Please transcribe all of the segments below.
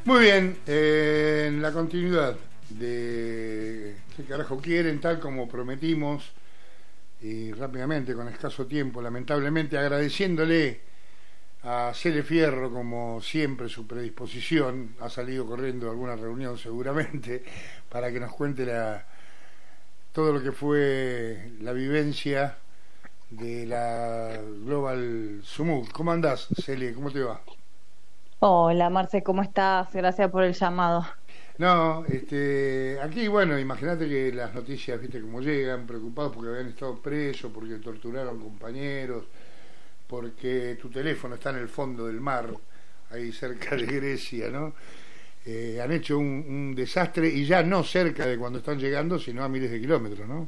Muy bien, en la continuidad de qué carajo quieren, tal como prometimos, y rápidamente, con escaso tiempo, lamentablemente agradeciéndole a Cele Fierro, como siempre, su predisposición. Ha salido corriendo a alguna reunión seguramente para que nos cuente todo lo que fue la vivencia de la Global Summit. ¿Cómo andás, Cele? ¿Cómo te va? Hola Marce, ¿cómo estás? Gracias por el llamado. No, aquí, bueno, imagínate que las noticias, viste cómo llegan, preocupados porque habían estado presos, porque torturaron compañeros, porque tu teléfono está en el fondo del mar, ahí cerca de Grecia, ¿no? Han hecho un desastre, y ya no cerca de cuando están llegando, sino a miles de kilómetros, ¿no?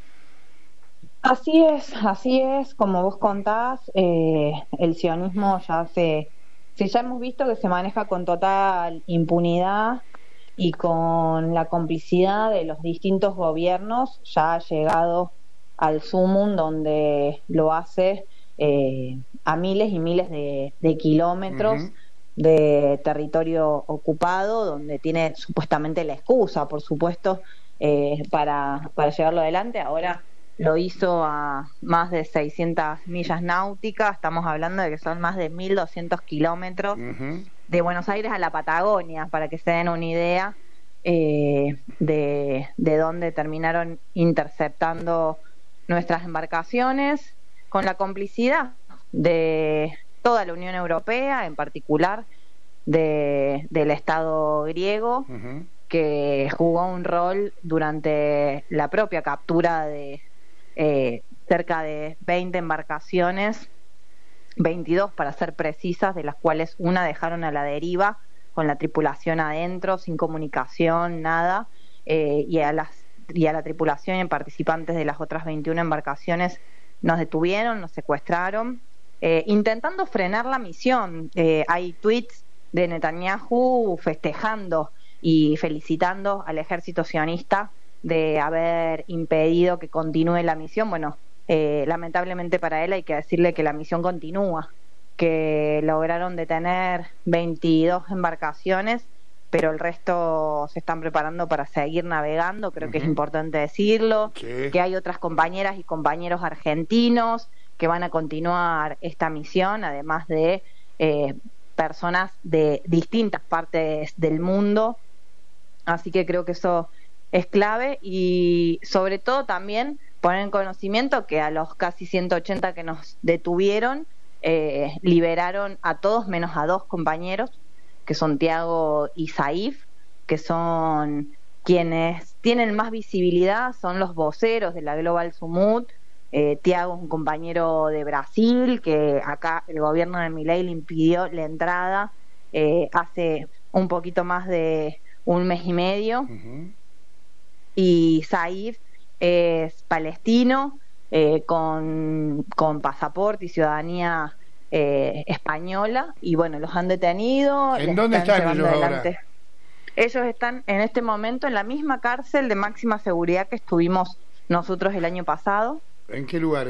Así es, como vos contás, el sionismo si ya hemos visto que se maneja con total impunidad y con la complicidad de los distintos gobiernos, ya ha llegado al sumum donde lo hace a miles y miles de kilómetros Ujú. de territorio ocupado, donde tiene supuestamente la excusa, por supuesto, para llevarlo adelante. Ahora lo hizo a más de 600 millas náuticas, estamos hablando de que son más de 1.200 kilómetros Ujú. de Buenos Aires a la Patagonia, para que se den una idea de dónde terminaron interceptando nuestras embarcaciones, con la complicidad de toda la Unión Europea, en particular del Estado griego, Ujú. que jugó un rol durante la propia captura de cerca de 20 embarcaciones, 22 para ser precisas, de las cuales una dejaron a la deriva con la tripulación adentro, sin comunicación, nada, y a la tripulación y participantes de las otras 21 embarcaciones nos detuvieron, nos secuestraron, intentando frenar la misión. Hay tweets de Netanyahu festejando y felicitando al ejército sionista de haber impedido que continúe la misión. Bueno, lamentablemente para él hay que decirle que la misión continúa, que lograron detener 22 embarcaciones, pero el resto se están preparando para seguir navegando, creo que es Ujú. importante decirlo, Sí. que hay otras compañeras y compañeros argentinos que van a continuar esta misión, además de eh, personas de distintas partes del mundo. Así que creo que eso es clave, y sobre todo también poner en conocimiento que a los casi 180 que nos detuvieron, liberaron a todos menos a dos compañeros, que son Tiago y Saif, que son quienes tienen más visibilidad, son los voceros de la Global Summit. Tiago es un compañero de Brasil, que acá el gobierno de Milei le impidió la entrada hace un poquito más de un mes y medio, Ujú. y Saif es palestino, con pasaporte y ciudadanía española, y bueno, los han detenido, ¿En les dónde están están llevando ellos ahora? adelante. Ellos están en este momento en la misma cárcel de máxima seguridad que estuvimos nosotros el año pasado. ¿En qué lugar?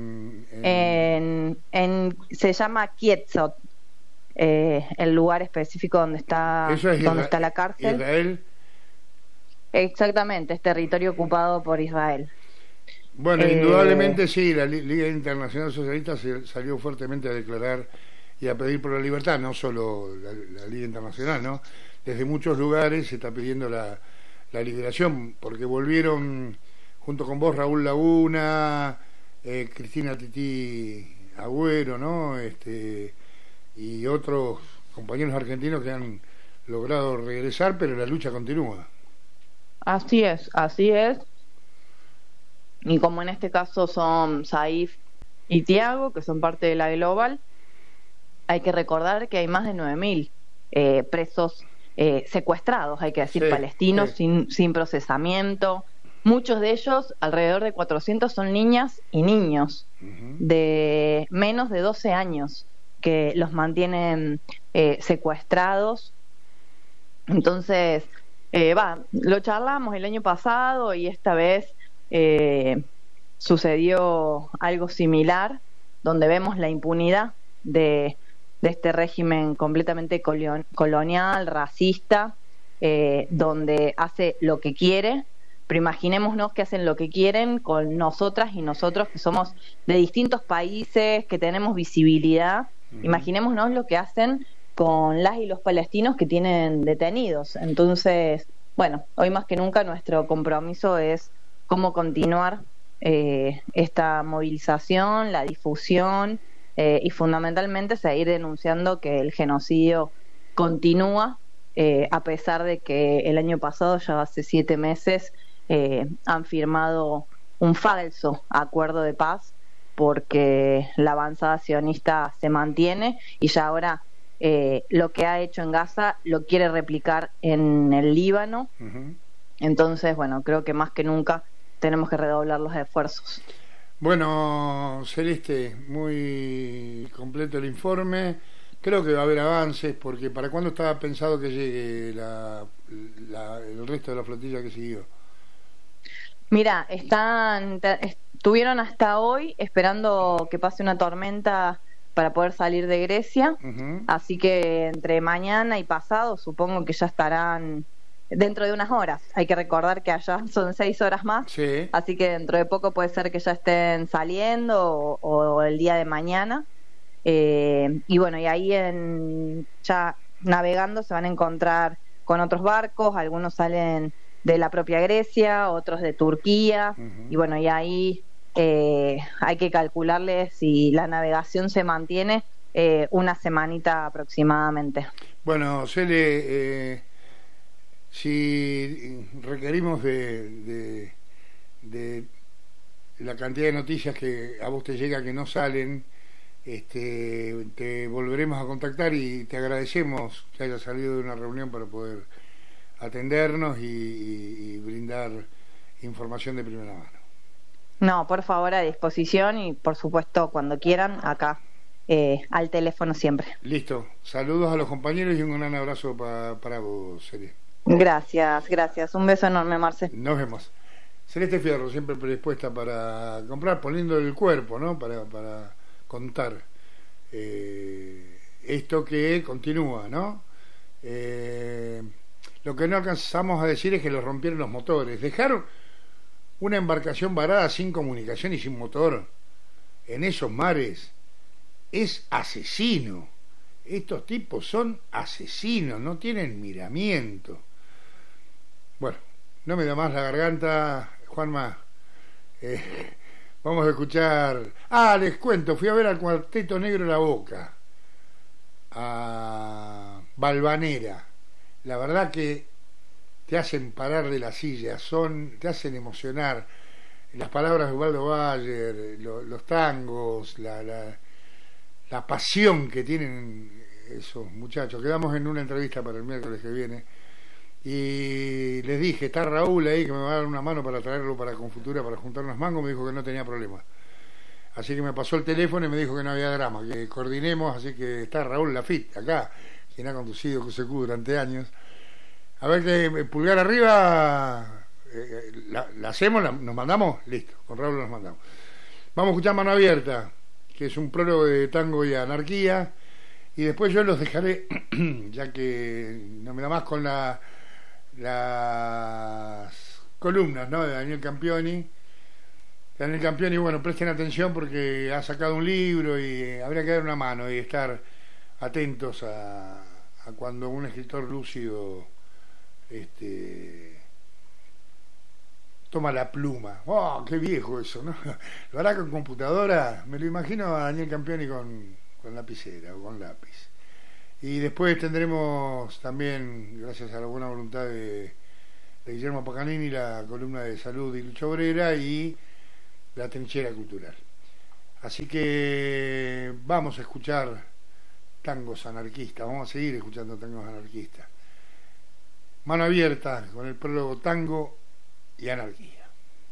Se llama Kietzot, el lugar específico Eso es donde está la cárcel. Israel. Exactamente, es territorio ocupado por Israel. Bueno, Eh, indudablemente sí, la Liga Internacional Socialista salió fuertemente a declarar y a pedir por la libertad, no solo la Liga Internacional, ¿no? Desde muchos lugares se está pidiendo la liberación, porque volvieron junto con vos Raúl Laguna, Cristina Tití Agüero, ¿no? Y otros compañeros argentinos que han logrado regresar, pero la lucha continúa. Así es, así es. Y como en este caso son Saif y Tiago, que son parte de la Global, hay que recordar que hay más de 9.000 presos secuestrados, hay que decir, Sí, palestinos sí. sin procesamiento. Muchos de ellos, alrededor de 400, son niñas y niños Ujú. de menos de 12 años que los mantienen secuestrados. Entonces, lo charlamos el año pasado, y esta vez eh, sucedió algo similar, donde vemos la impunidad de este régimen completamente colonial, racista, donde hace lo que quiere. Pero imaginémonos que hacen lo que quieren con nosotras y nosotros que somos de distintos países, que tenemos visibilidad. Imaginémonos lo que hacen con las y los palestinos que tienen detenidos. Entonces, bueno, hoy más que nunca nuestro compromiso es cómo continuar esta movilización, la difusión y fundamentalmente seguir denunciando que el genocidio continúa, a pesar de que el año pasado, ya hace 7 meses, han firmado un falso acuerdo de paz, porque la avanzada sionista se mantiene y ya ahora lo que ha hecho en Gaza lo quiere replicar en el Líbano. Entonces, bueno, creo que más que nunca tenemos que redoblar los esfuerzos. Bueno, Celeste, muy completo el informe. Creo que va a haber avances, porque ¿para cuándo estaba pensado que llegue el resto de la flotilla que siguió? Mira, estuvieron hasta hoy esperando que pase una tormenta para poder salir de Grecia, así que entre mañana y pasado supongo que ya estarán dentro de unas horas. Hay que recordar que allá son 6 horas más, sí. Así que dentro de poco puede ser que ya estén saliendo o el día de mañana. Y bueno, y ahí ya navegando se van a encontrar con otros barcos, algunos salen de la propia Grecia, otros de Turquía, y bueno, y ahí hay que calcularle, si la navegación se mantiene, una semanita aproximadamente. Bueno, Cele, si requerimos de la cantidad de noticias que a vos te llega que no salen, te volveremos a contactar y te agradecemos que hayas salido de una reunión para poder atendernos y brindar información de primera mano. No, por favor, a disposición y por supuesto cuando quieran, acá al teléfono siempre. Listo, saludos a los compañeros y un gran abrazo para vos, Celeste. Gracias, un beso enorme, Marce. Nos vemos. Celeste Fierro, siempre predispuesta para comprar, poniendo el cuerpo, ¿no? Para contar esto que continúa, ¿no? Lo que no alcanzamos a decir es que los rompieron los motores. Dejaron una embarcación varada sin comunicación y sin motor en esos mares. Es asesino. Estos tipos son asesinos, no tienen miramiento. Bueno, no me da más la garganta, Juanma. Vamos a escuchar... les cuento, fui a ver al Cuarteto Negro La Boca, a Valvanera. La verdad que te hacen parar de la silla, te hacen emocionar. Las palabras de Ubaldo Bayer, los tangos, la pasión que tienen esos muchachos. Quedamos en una entrevista para el miércoles que viene y les dije, está Raúl ahí que me va a dar una mano para traerlo para Confutura, para juntar unos mangos. Me dijo que no tenía problema, así que me pasó el teléfono y me dijo que no había drama, que coordinemos. Así que está Raúl Lafitte acá, quien ha conducido QCQ durante años. A ver, que pulgar arriba, la hacemos, nos mandamos, listo, con Raúl nos mandamos. Vamos a escuchar Mano Abierta, que es un prólogo de Tango y Anarquía, y después yo los dejaré, ya que no me da más, con las columnas, ¿no?, de Daniel Campioni. Daniel Campioni, bueno, presten atención porque ha sacado un libro y habría que dar una mano y estar atentos a cuando un escritor lúcido toma la pluma. ¡Oh, qué viejo eso!, ¿no? Lo hará con computadora. Me lo imagino a Daniel Campioni con lapicera o con lápiz. Y después tendremos también, gracias a la buena voluntad de Guillermo Paganini, la columna de Salud y Lucha Obrera y la Trinchera Cultural. Así que vamos a escuchar tangos anarquistas, vamos a seguir escuchando tangos anarquistas. Mano Abierta, con el prólogo Tango y Anarquía.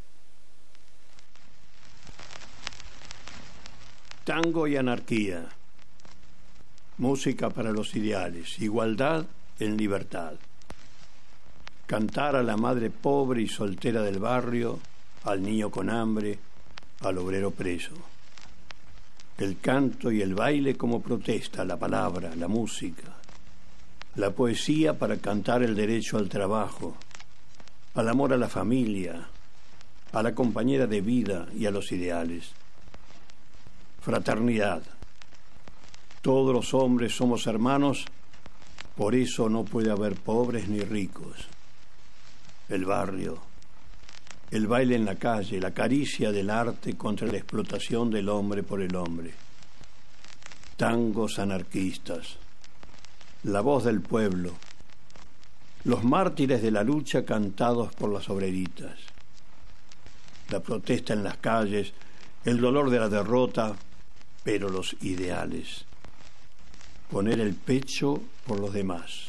Tango y Anarquía. Música para los ideales, igualdad en libertad. Cantar a la madre pobre y soltera del barrio, al niño con hambre, al obrero preso. el canto y el baile como protesta, la palabra, la música, la poesía para cantar el derecho al trabajo, al amor a la familia, a la compañera de vida y a los ideales. Fraternidad. Todos los hombres somos hermanos, por eso no puede haber pobres ni ricos. El barrio, el baile en la calle, la caricia del arte contra la explotación del hombre por el hombre. Tangos anarquistas, la voz del pueblo, los mártires de la lucha cantados por las obreritas, la protesta en las calles, el dolor de la derrota, pero los ideales. Poner el pecho por los demás,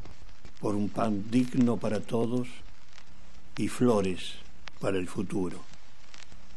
por un pan digno para todos y flores para el futuro.